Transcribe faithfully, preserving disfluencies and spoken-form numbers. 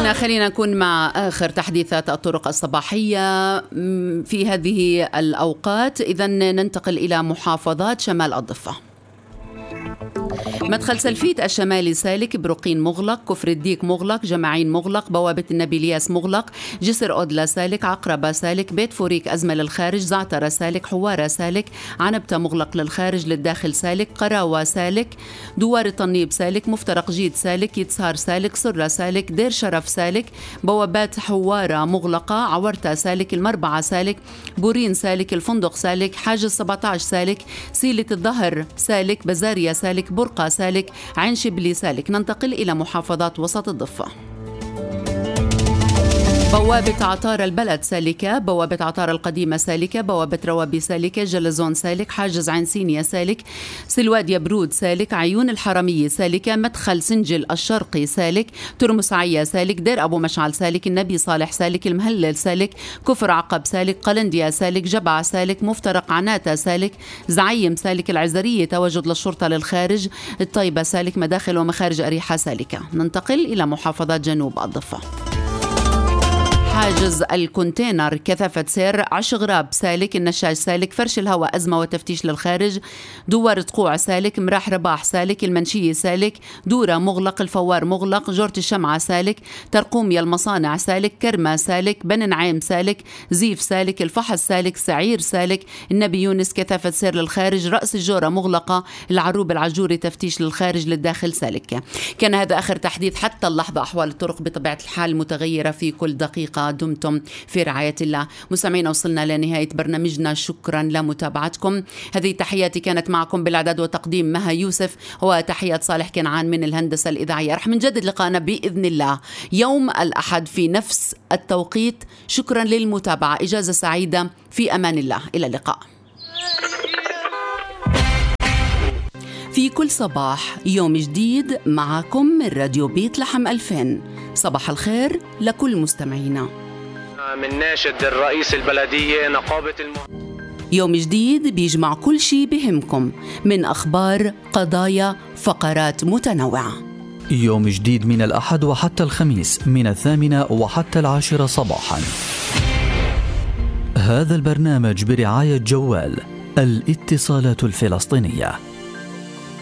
إذن خلينا نكون مع آخر تحديثات الطرق الصباحية في هذه الأوقات. إذن ننتقل إلى محافظات شمال الضفة. مدخل سلفيت الشمالي سالك، بروقين مغلق، كفر الديك مغلق، جماعين مغلق، بوابة النبي الياس مغلق، جسر أودلا سالك، عقربة سالك، بيت فوريك أزمة للخارج، زعترة سالك، حوارة سالك، عنبتة مغلق للخارج للداخل سالك، قراوة سالك، دوار الطنيب سالك، مفترق جيد سالك، يتسار سالك، سرة سالك، دير شرف سالك، بوابات حوارة مغلقة، عورتة سالك، المربعة سالك، بورين سالك، الفندق سالك، حاجز سبعة عشر سالك، سيلة الظهر سالك، بزاريا سالك، برقة سالك، عين شبلي سالك. ننتقل إلى محافظات وسط الضفة. بوابة عطار البلد سالكة، بوابة عطار القديمة سالكة، بوابة روابي سالكة، جلزون سالك، حاجز عين سينيا سالك، سلواد يبرود سالك، عيون الحرمية سالكة، مدخل سنجل الشرقي سالك، ترمس عيا سالك، دير أبو مشعل سالك، النبي صالح سالك، المهلل سالك، كفر عقب سالك، قلنديا سالك، جبع سالك، مفترق عناتا سالك، زعيم سالك، العزرية تواجد للشرطة للخارج، الطيبة سالك، مداخل ومخارج أريحة سالكة. ننتقل إلى محافظات جنوب الضفة. حاجز الكونتينر كثافة سير، عشغراب سالك، النشاج سالك، فرش الهواء أزمة وتفتيش للخارج، دوار تقوع سالك، مراح رباح سالك، المنشية سالك، دورة مغلق، الفوار مغلق، جورة الشمعة سالك، ترقوميا المصانع سالك، كرمة سالك، بن نعيم سالك، زيف سالك، الفحص سالك، سعير سالك، النبي يونس كثافة سير للخارج، رأس الجورة مغلقة، العروب العجوري تفتيش للخارج للداخل سالك. كان هذا آخر تحديث حتى اللحظة. أحوال الطرق بطبيعة الحال متغيرة في كل دقيقة. دمتم في رعاية الله. مستمعينا، وصلنا لنهاية برنامجنا، شكرا لمتابعتكم. هذه تحياتي، كانت معكم بالإعداد وتقديم مها يوسف، وتحيات صالح كنعان من الهندسة الإذاعية. رح منجدد لقاءنا بإذن الله يوم الأحد في نفس التوقيت. شكرا للمتابعة، إجازة سعيدة، في أمان الله، إلى اللقاء. في كل صباح يوم جديد معكم من راديو بيت لحم ألفين. صباح الخير لكل مستمعينا. من ناشد الرئيس البلدية نقابة الم... يوم جديد بيجمع كل شي بهمكم من أخبار، قضايا، فقرات متنوعة. يوم جديد من الأحد وحتى الخميس من الثامنة وحتى العاشرة صباحا. هذا البرنامج برعاية جوال الاتصالات الفلسطينية.